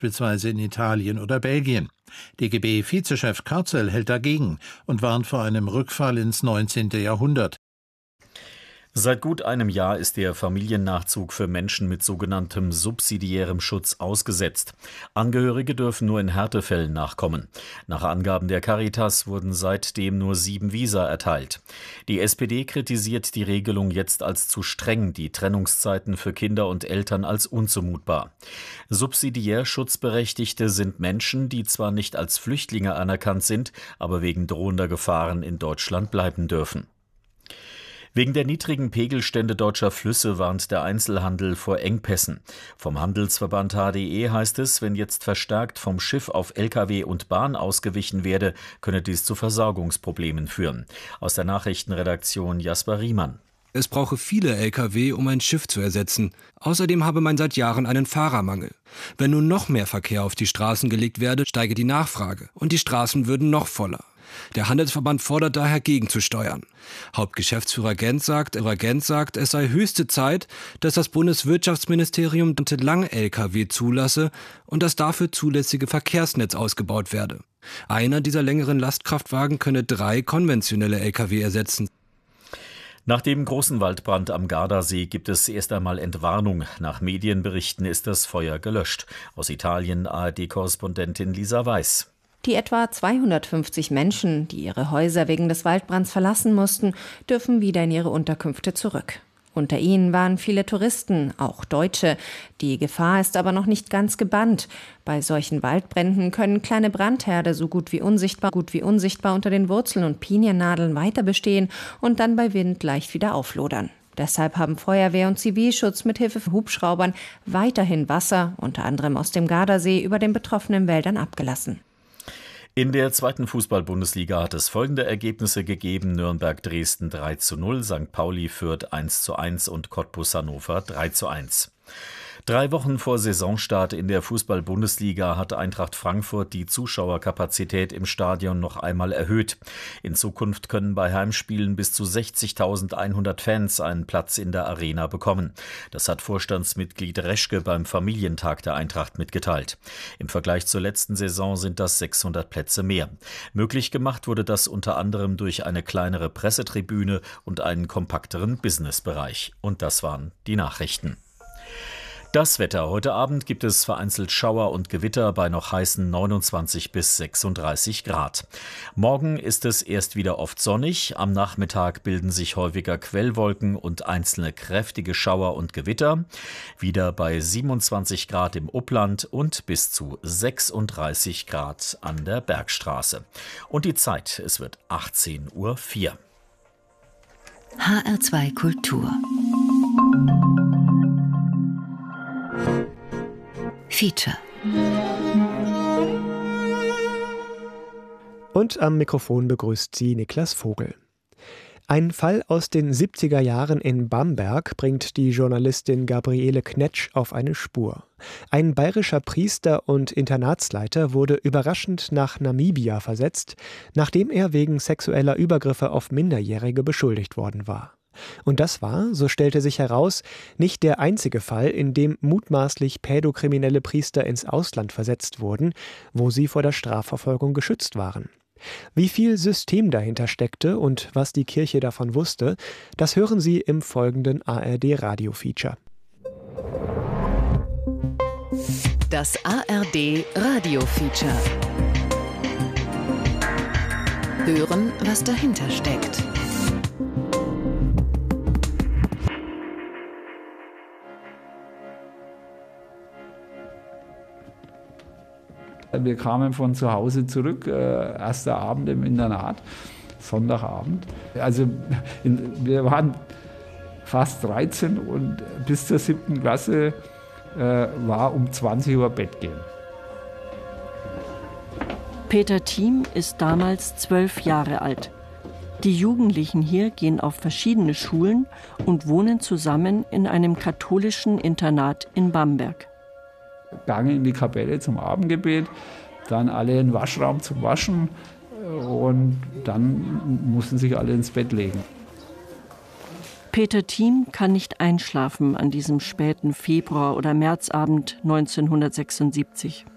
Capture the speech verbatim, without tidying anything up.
beispielsweise in Italien oder Belgien. D G B-Vizechef Karzel hält dagegen und warnt vor einem Rückfall ins neunzehnte Jahrhundert. Seit gut einem Jahr ist der Familiennachzug für Menschen mit sogenanntem subsidiärem Schutz ausgesetzt. Angehörige dürfen nur in Härtefällen nachkommen. Nach Angaben der Caritas wurden seitdem nur sieben Visa erteilt. Die S P D kritisiert die Regelung jetzt als zu streng, die Trennungszeiten für Kinder und Eltern als unzumutbar. Subsidiär Schutzberechtigte sind Menschen, die zwar nicht als Flüchtlinge anerkannt sind, aber wegen drohender Gefahren in Deutschland bleiben dürfen. Wegen der niedrigen Pegelstände deutscher Flüsse warnt der Einzelhandel vor Engpässen. Vom Handelsverband H D E heißt es, wenn jetzt verstärkt vom Schiff auf L K W und Bahn ausgewichen werde, könne dies zu Versorgungsproblemen führen. Aus der Nachrichtenredaktion Jasper Riemann. Es brauche viele L K W, um ein Schiff zu ersetzen. Außerdem habe man seit Jahren einen Fahrermangel. Wenn nun noch mehr Verkehr auf die Straßen gelegt werde, steige die Nachfrage und die Straßen würden noch voller. Der Handelsverband fordert daher gegenzusteuern. Hauptgeschäftsführer Gent sagt, Gent sagt, es sei höchste Zeit, dass das Bundeswirtschaftsministerium Lang-L K W zulasse und das dafür zulässige Verkehrsnetz ausgebaut werde. Einer dieser längeren Lastkraftwagen könne drei konventionelle L K W ersetzen. Nach dem großen Waldbrand am Gardasee gibt es erst einmal Entwarnung. Nach Medienberichten ist das Feuer gelöscht. Aus Italien A R D-Korrespondentin Lisa Weiß. Die etwa zweihundertfünfzig Menschen, die ihre Häuser wegen des Waldbrands verlassen mussten, dürfen wieder in ihre Unterkünfte zurück. Unter ihnen waren viele Touristen, auch Deutsche. Die Gefahr ist aber noch nicht ganz gebannt. Bei solchen Waldbränden können kleine Brandherde so gut wie unsichtbar, gut wie unsichtbar unter den Wurzeln und Piniennadeln weiter bestehen und dann bei Wind leicht wieder auflodern. Deshalb haben Feuerwehr und Zivilschutz mit Hilfe von Hubschraubern weiterhin Wasser, unter anderem aus dem Gardasee, über den betroffenen Wäldern abgelassen. In der zweiten Fußball-Bundesliga hat es folgende Ergebnisse gegeben: Nürnberg-Dresden drei zu null, Sankt Pauli-Fürth eins zu eins und Cottbus-Hannover drei zu eins. Drei Wochen vor Saisonstart in der Fußball-Bundesliga hat Eintracht Frankfurt die Zuschauerkapazität im Stadion noch einmal erhöht. In Zukunft können bei Heimspielen bis zu sechzigtausendeinhundert Fans einen Platz in der Arena bekommen. Das hat Vorstandsmitglied Reschke beim Familientag der Eintracht mitgeteilt. Im Vergleich zur letzten Saison sind das sechshundert Plätze mehr. Möglich gemacht wurde das unter anderem durch eine kleinere Pressetribüne und einen kompakteren Businessbereich. Und das waren die Nachrichten. Das Wetter. Heute Abend gibt es vereinzelt Schauer und Gewitter bei noch heißen neunundzwanzig bis sechsunddreißig Grad. Morgen ist es erst wieder oft sonnig. Am Nachmittag bilden sich häufiger Quellwolken und einzelne kräftige Schauer und Gewitter. Wieder bei siebenundzwanzig Grad im Upland und bis zu sechsunddreißig Grad an der Bergstraße. Und die Zeit, es wird achtzehn Uhr vier. H R zwei Kultur Feature. Und am Mikrofon begrüßt sie Niklas Vogel. Ein Fall aus den siebziger Jahren in Bamberg bringt die Journalistin Gabriele Knetsch auf eine Spur. Ein bayerischer Priester und Internatsleiter wurde überraschend nach Namibia versetzt, nachdem er wegen sexueller Übergriffe auf Minderjährige beschuldigt worden war. Und das war, so stellte sich heraus, nicht der einzige Fall, in dem mutmaßlich pädokriminelle Priester ins Ausland versetzt wurden, wo sie vor der Strafverfolgung geschützt waren. Wie viel System dahinter steckte und was die Kirche davon wusste, das hören Sie im folgenden A R D-Radio-Feature. Das A R D-Radio-Feature. Hören, was dahinter steckt. Wir kamen von zu Hause zurück, äh, erster Abend im Internat, Sonntagabend. Also in, wir waren fast dreizehn und bis zur siebten Klasse äh, war um zwanzig Uhr Bett gehen. Peter Thiem ist damals zwölf Jahre alt. Die Jugendlichen hier gehen auf verschiedene Schulen und wohnen zusammen in einem katholischen Internat in Bamberg. Gang in die Kapelle zum Abendgebet, dann alle in den Waschraum zum Waschen und dann mussten sich alle ins Bett legen. Peter Thiem kann nicht einschlafen an diesem späten Februar- oder Märzabend neunzehnhundertsechsundsiebzig.